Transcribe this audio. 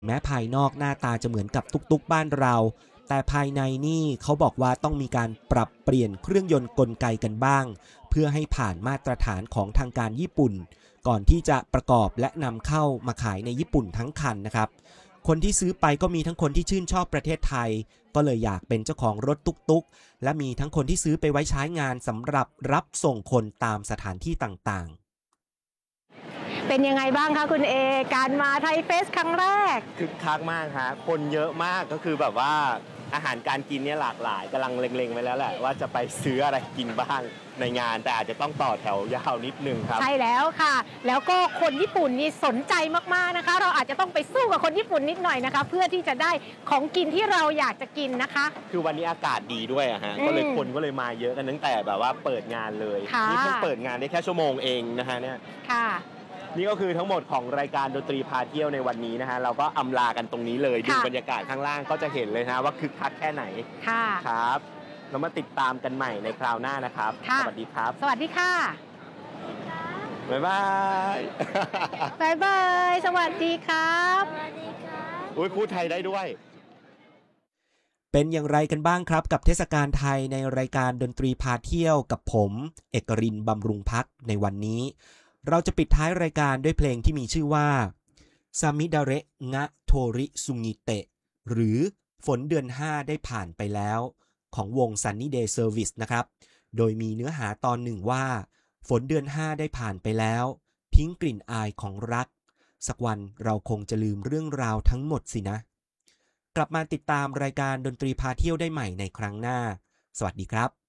แม้ภายนอกหน้าตาจะเหมือนกับตุ๊กๆบ้านเราแต่ภายในนี่เขาบอกว่าต้องมีการปรับเปลี่ยนเครื่องยนต์กลไกกันบ้างเพื่อให้ผ่านมาตรฐานของทางการญี่ปุ่นก่อนที่จะประกอบและนำเข้ามาขายในญี่ปุ่นทั้งคันนะครับคนที่ซื้อไปก็มีทั้งคนที่ชื่นชอบประเทศไทยก็เลยอยากเป็นเจ้าของรถตุ๊กๆและมีทั้งคนที่ซื้อไปไว้ใช้งานสำหรับรับส่งคนตามสถานที่ต่างๆเป็นยังไงบ้างคะคุณเอการมาไทยเฟสครั้งแรกคึกคักมากฮะคนเยอะมากก็คือแบบว่าอาหารการกินเนี่ยหลากหลายกำลังเล็งๆไว้แล้วแหละว่าจะไปซื้ออะไรกินบ้างในงานแต่อาจจะต้องต่อแถวยาวนิดนึงครับใช่แล้วค่ะแล้วก็คนญี่ปุ่นนี่สนใจมากๆนะคะเราอาจจะต้องไปสู้กับคนญี่ปุ่นนิดหน่อยนะคะเพื่อที่จะได้ของกินที่เราอยากจะกินนะคะคือวันนี้อากาศดีด้วยฮะก็เลยคนก็เลยมาเยอะกันตั้งแต่แบบว่าเปิดงานเลยนี่เพิ่งเปิดงานได้แค่ชั่วโมงเองนะฮะเนี่ยค่ะนี่ก็คือทั้งหมดของรายการดนตรีพาเที่ยวในวันนี้นะฮะเราก็อำลากันตรงนี้เลยดูบรรยากาศข้างล่างก็จะเห็นเลยนะว่าคึกคักแค่ไหนค่ะครับเรามาติดตามกันใหม่ในคราวหน้านะครับสวัสดีครับสวัสดีค่ะบ๊ายบายบ๊ายบายสวัสดีครับอุ้ยพูดไทยได้ด้วยเป็นอย่างไรกันบ้างครับกับเทศกาลไทยในรายการดนตรีพาเที่ยวกับผมเอกรินทร์บำรุงพักในวันนี้เราจะปิดท้ายรายการด้วยเพลงที่มีชื่อว่าซามิดาเระงะโทริซุงิเตะหรือฝนเดือน5ได้ผ่านไปแล้วของวง Sunny Day Service นะครับโดยมีเนื้อหาตอนหนึ่งว่าฝนเดือน5ได้ผ่านไปแล้วทิ้งกลิ่นอายของรักสักวันเราคงจะลืมเรื่องราวทั้งหมดสินะกลับมาติดตามรายการดนตรีพาเที่ยวได้ใหม่ในครั้งหน้าสวัสดีครับ